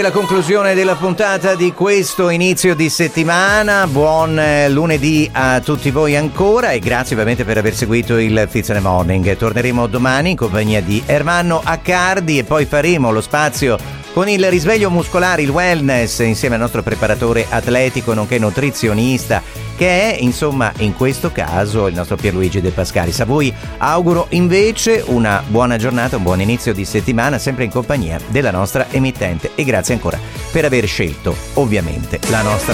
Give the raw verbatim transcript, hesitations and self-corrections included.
La conclusione della puntata di questo inizio di settimana. Buon eh, lunedì a tutti voi ancora e grazie ovviamente per aver seguito il Fizzone Morning. Torneremo domani in compagnia di Ermanno Accardi e poi faremo lo spazio con il risveglio muscolare, il wellness, insieme al nostro preparatore atletico nonché nutrizionista, che è insomma in questo caso il nostro Pierluigi De Pascalis. A voi auguro invece una buona giornata, un buon inizio di settimana, sempre in compagnia della nostra emittente, e grazie ancora per aver scelto ovviamente la nostra